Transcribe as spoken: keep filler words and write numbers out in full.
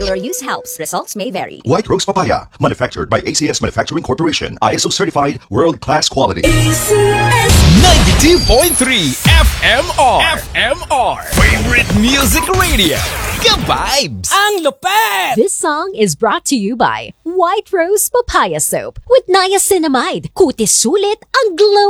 Regular use helps. Results may vary. White Rose Papaya, manufactured by A C S Manufacturing Corporation, I S O certified, world-class quality. ninety-two point three F M R. F M R. Favorite Music Radio. Ka-vibes! Ang lupet! This song is brought to you by White Rose Papaya Soap with niacinamide. Kutis sulit ang glow